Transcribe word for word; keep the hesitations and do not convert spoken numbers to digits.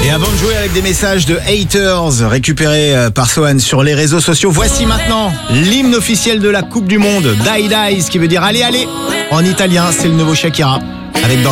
Et avant de jouer avec des messages de haters récupérés par Sohan sur les réseaux sociaux, voici maintenant l'hymne officiel de la Coupe du Monde, Dai Dai, ce qui veut dire allez allez en italien, c'est le nouveau Shakira avec dans